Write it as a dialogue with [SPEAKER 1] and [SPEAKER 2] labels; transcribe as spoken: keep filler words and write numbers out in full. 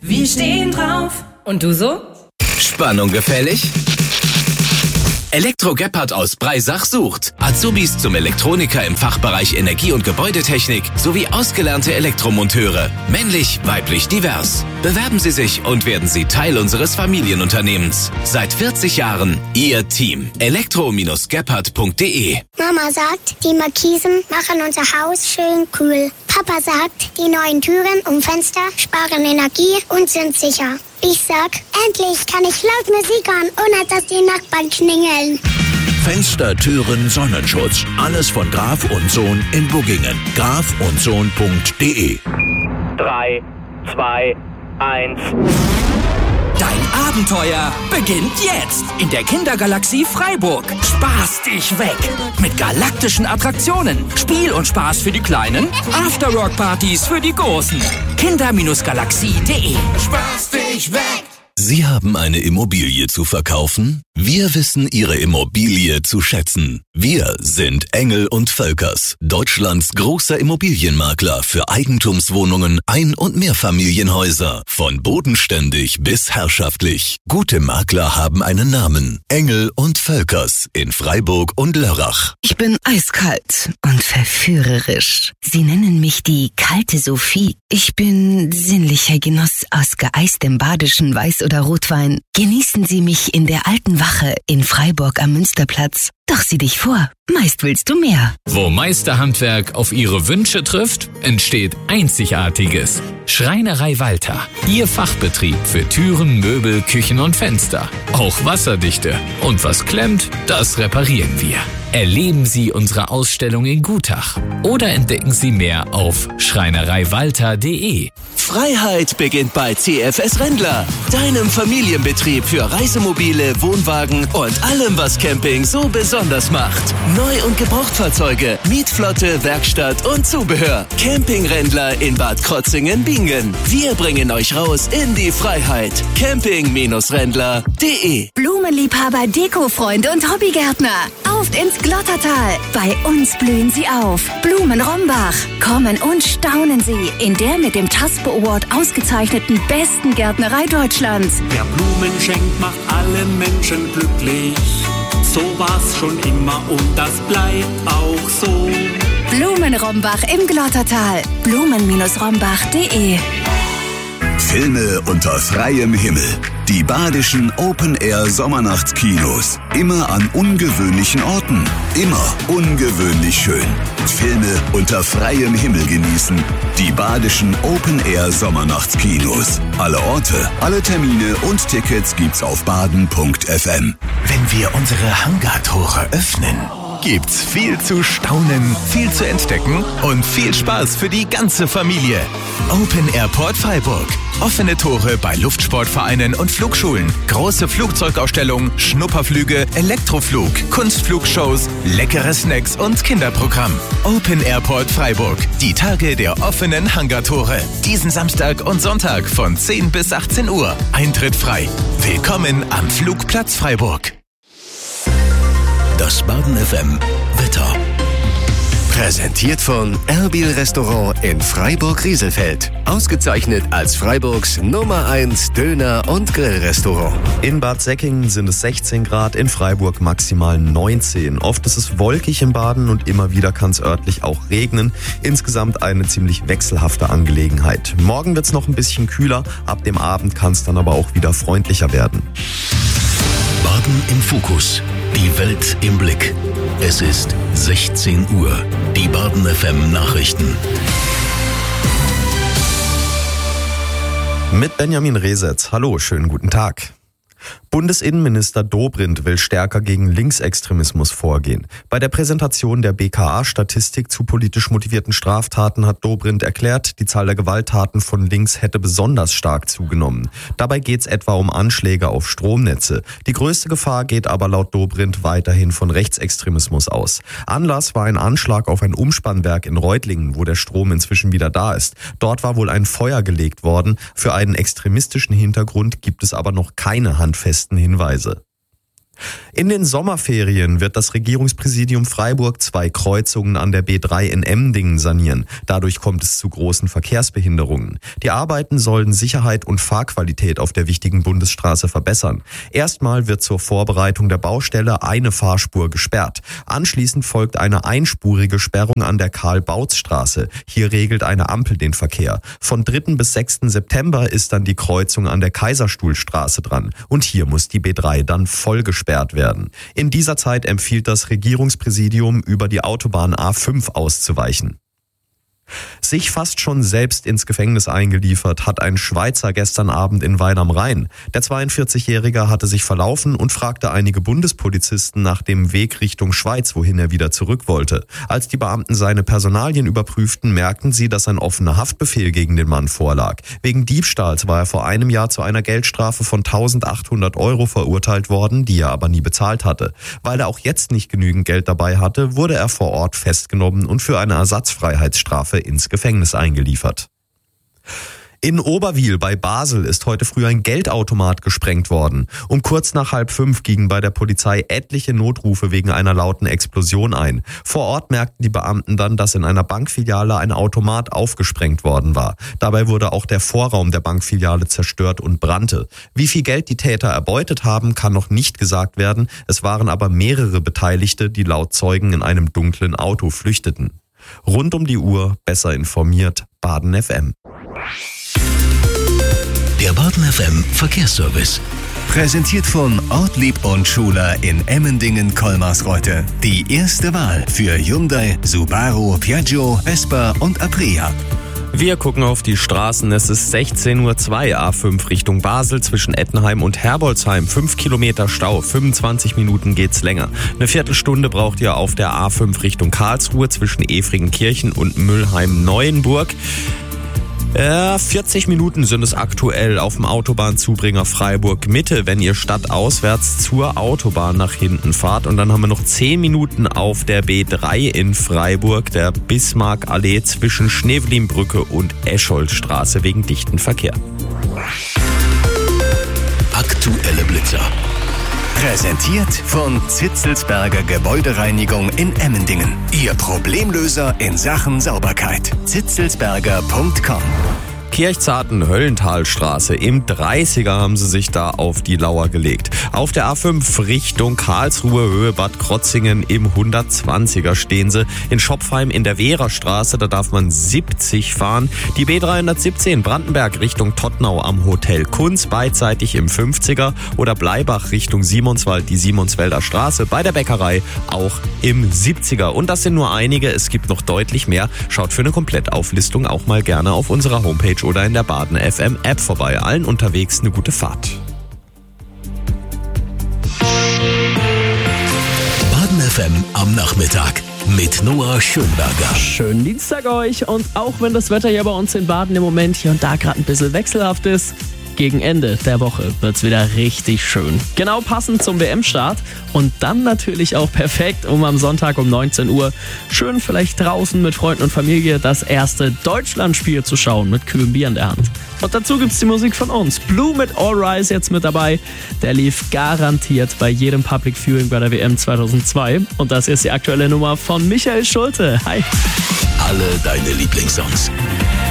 [SPEAKER 1] Wir stehen drauf.
[SPEAKER 2] Und du so?
[SPEAKER 3] Spannung gefällig? Elektro Gebhardt aus Breisach sucht Azubis zum Elektroniker im Fachbereich Energie- und Gebäudetechnik sowie ausgelernte Elektromonteure. Männlich, weiblich, divers. Bewerben Sie sich und werden Sie Teil unseres Familienunternehmens. Seit vierzig Jahren Ihr Team. elektro Gebhardt punkt de.
[SPEAKER 4] Mama sagt, die Markisen machen unser Haus schön kühl. Papa sagt, die neuen Türen und Fenster sparen Energie und sind sicher. Ich sag, endlich kann ich laut Musik hören, ohne dass die Nachbarn klingeln.
[SPEAKER 5] Fenster, Türen, Sonnenschutz. Alles von Graf und Sohn in Buggingen. graf und sohn punkt de.
[SPEAKER 6] drei, zwei, eins.
[SPEAKER 7] Dein Abenteuer beginnt jetzt in der Kindergalaxie Freiburg. Spaß dich weg mit galaktischen Attraktionen, Spiel und Spaß für die Kleinen, Afterwork-Partys für die Großen. Kinder Galaxie punkt de.
[SPEAKER 5] Spaß dich weg!
[SPEAKER 3] Sie haben eine Immobilie zu verkaufen? Wir wissen Ihre Immobilie zu schätzen. Wir sind Engel und Völkers, Deutschlands großer Immobilienmakler für Eigentumswohnungen, Ein- und Mehrfamilienhäuser. Von bodenständig bis herrschaftlich. Gute Makler haben einen Namen. Engel und Völkers in Freiburg und Lörrach.
[SPEAKER 8] Ich bin eiskalt und verführerisch. Sie nennen mich die kalte Sophie. Ich bin sinnlicher Genuss aus geeistem badischen Weiß- oder Rotwein. Genießen Sie mich in der alten Wache in Freiburg am Münsterplatz. Doch sieh dich vor, meist willst du mehr.
[SPEAKER 9] Wo Meisterhandwerk auf Ihre Wünsche trifft, entsteht Einzigartiges. Schreinerei Walter, Ihr Fachbetrieb für Türen, Möbel, Küchen und Fenster. Auch Wasserdichte. Und was klemmt, das reparieren wir. Erleben Sie unsere Ausstellung in Gutach oder entdecken Sie mehr auf schreinerei walter punkt de.
[SPEAKER 3] Freiheit beginnt bei C F S Rendler, deinem Familienbetrieb für Reisemobile, Wohnwagen und allem, was Camping so besonders macht. Neu- und Gebrauchtfahrzeuge, Mietflotte, Werkstatt und Zubehör. Camping Rendler in Bad Krotzingen-Bingen. Wir bringen euch raus in die Freiheit. camping Rendler punkt de.
[SPEAKER 10] Blumenliebhaber, Dekofreunde und Hobbygärtner. Auf ins Glottertal. Bei uns blühen sie auf. Blumen Rombach. Kommen und staunen Sie in der mit dem Taspo Award ausgezeichneten besten Gärtnerei Deutschlands.
[SPEAKER 11] Wer Blumen schenkt, macht alle Menschen glücklich. So war's schon immer und das bleibt auch so.
[SPEAKER 10] Blumen Rombach im Glottertal. blumen rombach punkt de.
[SPEAKER 12] Filme unter freiem Himmel. Die badischen Open-Air-Sommernachtskinos. Immer an ungewöhnlichen Orten. Immer ungewöhnlich schön. Filme unter freiem Himmel genießen. Die badischen Open-Air-Sommernachtskinos. Alle Orte, alle Termine und Tickets gibt's auf baden punkt f m.
[SPEAKER 5] Wenn wir unsere Hangartore öffnen, gibt's viel zu staunen, viel zu entdecken und viel Spaß für die ganze Familie. Open Airport Freiburg. Offene Tore bei Luftsportvereinen und Flugschulen. Große Flugzeugausstellung, Schnupperflüge, Elektroflug, Kunstflugshows, leckere Snacks und Kinderprogramm. Open Airport Freiburg. Die Tage der offenen Hangartore. Diesen Samstag und Sonntag von zehn bis achtzehn Uhr. Eintritt frei. Willkommen am Flugplatz Freiburg.
[SPEAKER 12] Das Baden F M Wetter.
[SPEAKER 13] Präsentiert von Erbil Restaurant in Freiburg-Rieselfeld. Ausgezeichnet als Freiburgs Nummer eins Döner- und Grillrestaurant.
[SPEAKER 14] In Bad Säckingen sind es sechzehn Grad, in Freiburg maximal neunzehn. Oft ist es wolkig im Baden und immer wieder kann es örtlich auch regnen. Insgesamt eine ziemlich wechselhafte Angelegenheit. Morgen wird es noch ein bisschen kühler, ab dem Abend kann es dann aber auch wieder freundlicher werden.
[SPEAKER 12] Baden im Fokus. Die Welt im Blick. Es ist sechzehn Uhr. Die Baden F M Nachrichten.
[SPEAKER 14] Mit Benjamin Resetz. Hallo, schönen guten Tag. Bundesinnenminister Dobrindt will stärker gegen Linksextremismus vorgehen. Bei der Präsentation der B K A-Statistik zu politisch motivierten Straftaten hat Dobrindt erklärt, die Zahl der Gewalttaten von links hätte besonders stark zugenommen. Dabei geht es etwa um Anschläge auf Stromnetze. Die größte Gefahr geht aber laut Dobrindt weiterhin von Rechtsextremismus aus. Anlass war ein Anschlag auf ein Umspannwerk in Reutlingen, wo der Strom inzwischen wieder da ist. Dort war wohl ein Feuer gelegt worden. Für einen extremistischen Hintergrund gibt es aber noch keine handfesten Hinweise. In den Sommerferien wird das Regierungspräsidium Freiburg zwei Kreuzungen an der B drei in Emmendingen sanieren. Dadurch kommt es zu großen Verkehrsbehinderungen. Die Arbeiten sollen Sicherheit und Fahrqualität auf der wichtigen Bundesstraße verbessern. Erstmal wird zur Vorbereitung der Baustelle eine Fahrspur gesperrt. Anschließend folgt eine einspurige Sperrung an der Karl-Bautz-Straße. Hier regelt eine Ampel den Verkehr. Von dritten bis sechsten September ist dann die Kreuzung an der Kaiserstuhlstraße dran. Und hier muss die B drei dann voll gesperrt werden. In dieser Zeit empfiehlt das Regierungspräsidium, über die Autobahn A fünf auszuweichen. Sich fast schon selbst ins Gefängnis eingeliefert hat ein Schweizer gestern Abend in Wein am Rhein. Der zweiundvierzigjährige hatte sich verlaufen und fragte einige Bundespolizisten nach dem Weg Richtung Schweiz, wohin er wieder zurück wollte. Als die Beamten seine Personalien überprüften, merkten sie, dass ein offener Haftbefehl gegen den Mann vorlag. Wegen Diebstahls war er vor einem Jahr zu einer Geldstrafe von eintausendachthundert Euro verurteilt worden, die er aber nie bezahlt hatte. Weil er auch jetzt nicht genügend Geld dabei hatte, wurde er vor Ort festgenommen und für eine Ersatzfreiheitsstrafe ins Gefängnis eingeliefert. In Oberwil bei Basel ist heute früh ein Geldautomat gesprengt worden. Um kurz nach halb fünf gingen bei der Polizei etliche Notrufe wegen einer lauten Explosion ein. Vor Ort merkten die Beamten dann, dass in einer Bankfiliale ein Automat aufgesprengt worden war. Dabei wurde auch der Vorraum der Bankfiliale zerstört und brannte. Wie viel Geld die Täter erbeutet haben, kann noch nicht gesagt werden. Es waren aber mehrere Beteiligte, die laut Zeugen in einem dunklen Auto flüchteten. Rund um die Uhr, besser informiert, Baden F M.
[SPEAKER 12] Der Baden F M Verkehrsservice.
[SPEAKER 13] Präsentiert von Ortlieb und Schuler in Emmendingen-Kolmarsreuth. Die erste Wahl für Hyundai, Subaru, Piaggio, Vespa und Aprilia.
[SPEAKER 14] Wir gucken auf die Straßen. Es ist sechzehn Uhr zwei, A fünf Richtung Basel zwischen Ettenheim und Herbolzheim. fünf Kilometer Stau, fünfundzwanzig Minuten geht's länger. Eine Viertelstunde braucht ihr auf der A fünf Richtung Karlsruhe zwischen Efringenkirchen und Mülheim-Neuenburg. Äh, vierzig Minuten sind es aktuell auf dem Autobahnzubringer Freiburg-Mitte, wenn ihr stadtauswärts zur Autobahn nach hinten fahrt. Und dann haben wir noch zehn Minuten auf der B drei in Freiburg, der Bismarckallee zwischen Schneewelinbrücke und Escholzstraße wegen dichten Verkehr.
[SPEAKER 12] Aktuelle Blitzer.
[SPEAKER 13] Präsentiert von Zitzelsberger Gebäudereinigung in Emmendingen. Ihr Problemlöser in Sachen Sauberkeit. zitzelsberger punkt com.
[SPEAKER 14] Kirchzarten-Höllentalstraße. Im dreißiger haben sie sich da auf die Lauer gelegt. Auf der A fünf Richtung Karlsruhe, Höhe Bad Krotzingen im hundertzwanziger stehen sie. In Schopfheim in der Wehrerstraße, da darf man siebzig fahren. Die B dreihundertsiebzehn Brandenberg Richtung Tottnau am Hotel Kunz, beidseitig im fünfziger. Oder Bleibach Richtung Simonswald, die Simonswälder Straße bei der Bäckerei auch im siebziger. Und das sind nur einige, es gibt noch deutlich mehr. Schaut für eine Komplettauflistung auch mal gerne auf unserer Homepage oder in der Baden F M App vorbei. Allen unterwegs eine gute Fahrt.
[SPEAKER 12] Baden F M am Nachmittag mit Noah Schönberger.
[SPEAKER 1] Schönen Dienstag euch, und auch wenn das Wetter hier bei uns in Baden im Moment hier und da gerade ein bisschen wechselhaft ist, gegen Ende der Woche wird's wieder richtig schön. Genau passend zum W M-Start und dann natürlich auch perfekt, um am Sonntag um neunzehn Uhr schön vielleicht draußen mit Freunden und Familie das erste Deutschlandspiel zu schauen mit kühlem Bier in der Hand. Und dazu gibt's die Musik von uns. Blue mit All Rise jetzt mit dabei. Der lief garantiert bei jedem Public Viewing bei der W M zweitausendzwei. Und das ist die aktuelle Nummer von Michael Schulte. Hi.
[SPEAKER 12] Alle deine Lieblingssongs.